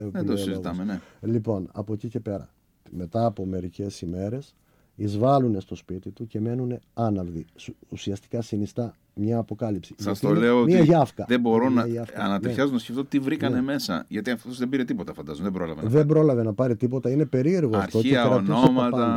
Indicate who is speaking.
Speaker 1: Δεν το συζητάμε, ναι.
Speaker 2: Λοιπόν, από εκεί και πέρα, μετά από μερικές ημέρες, εισβάλλουν στο σπίτι του και μένουν άναυδοι. Ουσιαστικά συνιστά μια αποκάλυψη.
Speaker 1: Σας το λέω
Speaker 2: μια
Speaker 1: ότι
Speaker 2: γιάφκα.
Speaker 1: δεν μπορώ να
Speaker 2: γιάφκα.
Speaker 1: ανατριχιάζω να σκεφτώ τι βρήκανε μέσα. Γιατί αυτός δεν πήρε τίποτα, φαντάζομαι. Δεν πρόλαβε να
Speaker 2: δεν πρόλαβε να πάρει τίποτα. Είναι περίεργο αυτό.
Speaker 1: Αρχεία ονόματα.